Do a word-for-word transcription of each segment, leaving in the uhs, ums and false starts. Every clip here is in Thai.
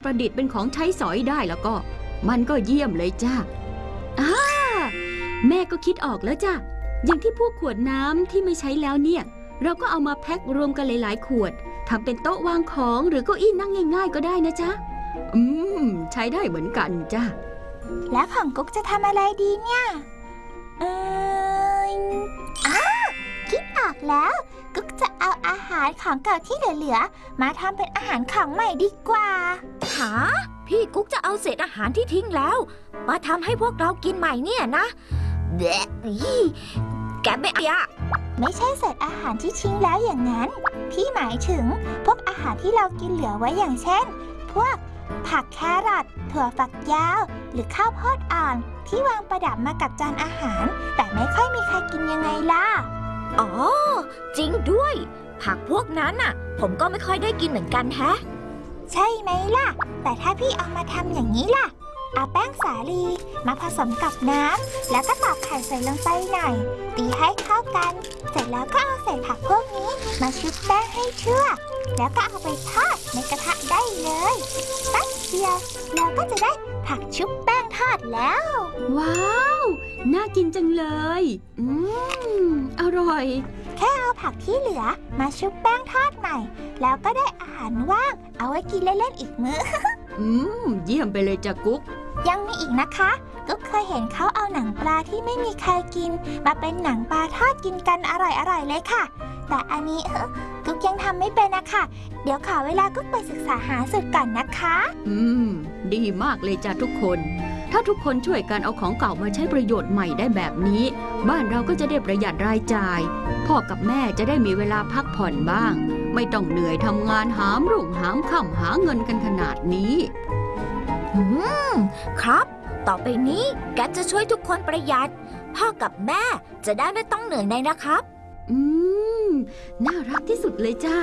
ประดิษฐ์เป็นของใช้สอยได้แล้วก็มันก็เยี่ยมเลยจ้าอ้าแม่ก็คิดออกแล้วจ้ะอย่างที่พวกขวดน้ำที่ไม่ใช้แล้วเนี่ยเราก็เอามาแพ็ครวมกันหลายๆขวดทำเป็นโต๊ะวางของหรือเก้าอี้นั่งง่ายๆก็ได้นะจ๊ะอืมใช้ได้เหมือนกันจ้ะแล้วของกุ๊กจะทำอะไรดีเนี่ยเอออ้าคิดออกแล้วกุ๊กจะเอาอาหารของเก่าที่เหลือๆมาทำเป็นอาหารของใหม่ดีกว่าหาพี่กุ๊กจะเอาเศษอาหารที่ทิ้งแล้วมาทำให้พวกเรากินใหม่เนี่ยนะแดะแกไม่อะไม่ใช่เศษอาหารที่ทิ้งแล้วอย่างนั้นพี่หมายถึงพวกอาหารที่เรากินเหลือไว้อย่างเช่นพวกผักแครอทถั่วฝักยาวหรือข้าวโพดอ่อนที่วางประดับมากับจานอาหารแต่ไม่ค่อยมีใครกินยังไงล่ะอ๋อจริงด้วยผักพวกนั้นน่ะผมก็ไม่ค่อยได้กินเหมือนกันแฮะใช่ไหมล่ะแต่ถ้าพี่เอามาทำอย่างนี้ล่ะเอาแป้งสาลีมาผสมกับน้ำแล้วก็ตอกไข่ใส่ลงไปหน่อยตีให้เข้ากันเสร็จแล้วก็เอาใส่ผักพวกนี้มาชุบแป้งให้ทั่วแล้วก็เอาไปทอดในกระทะได้เลยแป๊บเดียวเราก็จะได้ผักชุบแป้งทอดแล้วว้าวน่ากินจังเลยอืมอร่อยแค่เอาผักที่เหลือมาชุบแป้งทอดใหม่แล้วก็ได้อาหารว่างเอาไว้กินเล่นๆอีกมื้ออืมเยี่ยมไปเลยจ้ะกุ๊กยังมีอีกนะคะกุ๊กเคยเห็นเขาเอาหนังปลาที่ไม่มีใครกินมาเป็นหนังปลาทอดกินกันอร่อยๆเลยค่ะแต่อันนี้กุ๊กยังทำไม่เป็นนะคะเดี๋ยวขอเวลากุ๊กไปศึกษาหาสูตรก่อนนะคะอืมดีมากเลยจ้ะทุกคนถ้าทุกคนช่วยกันเอาของเก่ามาใช้ประโยชน์ใหม่ได้แบบนี้บ้านเราก็จะได้ประหยัดรายจ่ายพ่อกับแม่จะได้มีเวลาพักผ่อนบ้างไม่ต้องเหนื่อยทำงานหามรุ่งหามค่ำหาเงินกันขนาดนี้อืมครับต่อไปนี้แกจะช่วยทุกคนประหยัดพ่อกับแม่จะได้ไม่ต้องเหนื่อยในนะครับอืมน่ารักที่สุดเลยจ้า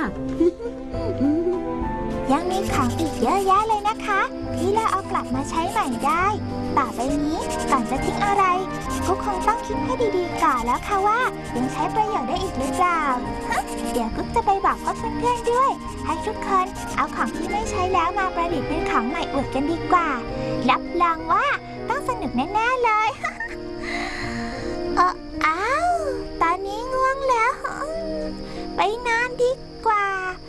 ยังมีของอีกเยอะแยะเลยนะคะที่เราเอากลับมาใช้ใหม่ได้ต่อไปนี้ก่อนจะทิ้งอะไรกุ๊กคงต้องคิดให้ดีๆก่อนแล้วค่ะว่ายังใช้ประโยชน์ได้อีกหรือเปล่าเดี๋ยวกุ๊กจะไปบอกพวกเพื่อนๆด้วยให้ทุกคนเอาของที่ไม่ใช้แล้วมาประดิษฐ์เป็นของใหม่อวดกันดีกว่ารับรองว่า